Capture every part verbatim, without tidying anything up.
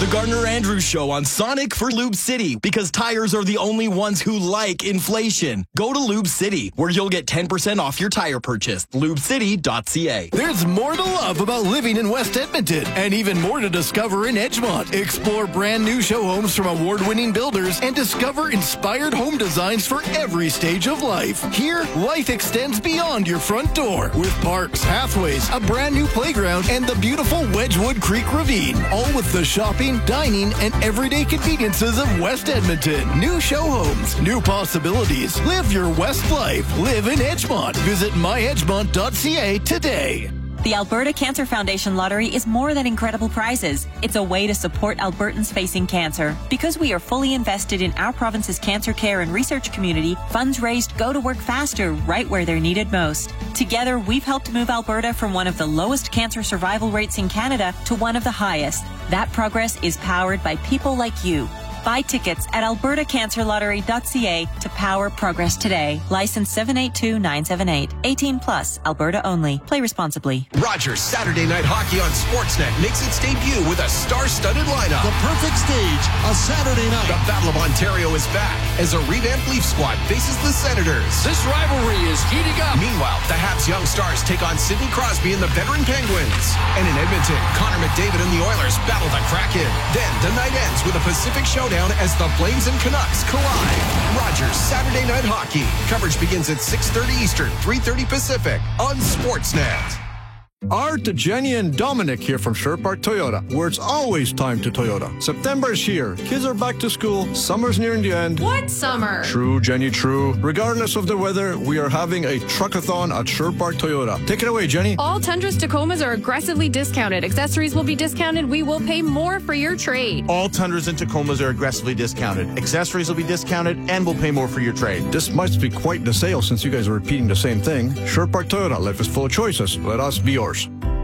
The Gardner Andrews Show on Sonic for Lube City, because tires are the only ones who like inflation. Go to Lube City, where you'll get ten percent off your tire purchase. lube city dot c a. There's more to love about living in West Edmonton, and even more to discover in Edgemont. Explore brand new show homes from award-winning builders and discover inspired home designs for every stage of life. Here, life extends beyond your front door with parks, pathways, a brand new playground, and the beautiful Wedgwood Creek Ravine. All with the shopping, dining, and everyday conveniences of West Edmonton. New show homes, new possibilities. Live your West life. Live in Edgemont. Visit my edgemont dot c a today. The Alberta Cancer Foundation Lottery is more than incredible prizes. It's a way to support Albertans facing cancer. Because we are fully invested in our province's cancer care and research community, funds raised go to work faster right where they're needed most. Together, we've helped move Alberta from one of the lowest cancer survival rates in Canada to one of the highest. That progress is powered by people like you. Buy tickets at alberta cancer lottery dot c a to power progress today. License seven eight two nine seven eight. eighteen plus, Alberta only. Play responsibly. Rogers Saturday Night Hockey on Sportsnet makes its debut with a star-studded lineup. The perfect stage, a Saturday night. The Battle of Ontario is back as a revamped Leaf squad faces the Senators. This rivalry is heating up. Meanwhile, the Habs young stars take on Sidney Crosby and the veteran Penguins. And in Edmonton, Connor McDavid and the Oilers battle the Kraken. Then the night ends with a Pacific showdown as the Flames and Canucks collide. Rogers Saturday Night Hockey. Coverage begins at six thirty Eastern, three thirty Pacific on Sportsnet. Art, Jenny, and Dominic here from Sherwood Park Toyota, where it's always time to Toyota. September is here. Kids are back to school. Summer's nearing the end. What summer? True, Jenny, true. Regardless of the weather, we are having a truckathon at Sherwood Park Toyota. Take it away, Jenny. All Tundras Tacomas are aggressively discounted. Accessories will be discounted. We will pay more for your trade. All Tundras and Tacomas are aggressively discounted. Accessories will be discounted, and we'll pay more for your trade. This must be quite the sale since you guys are repeating the same thing. Sherwood Park Toyota, life is full of choices. Let us be yours.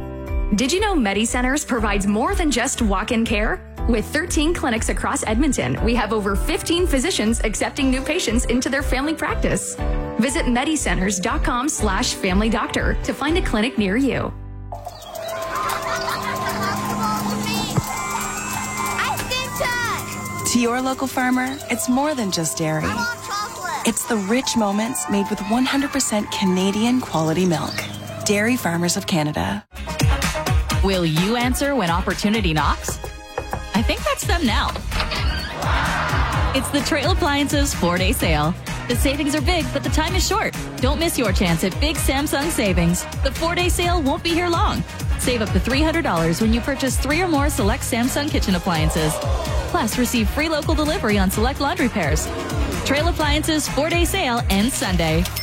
Did you know MediCenters provides more than just walk-in care? With thirteen clinics across Edmonton, we have over fifteen physicians accepting new patients into their family practice. Visit medicenters.com slash family doctor to find a clinic near you. To your local farmer, it's more than just dairy. It's the rich moments made with one hundred percent Canadian quality milk. Dairy Farmers of Canada. Will you answer when opportunity knocks? I think that's them now. It's the Trail Appliances four-day sale. The savings are big, but the time is short. Don't miss your chance at big Samsung savings. The four-day sale won't be here long. Save up to three hundred dollars when you purchase three or more select Samsung kitchen appliances. Plus, receive free local delivery on select laundry pairs. Trail Appliances four-day sale ends Sunday.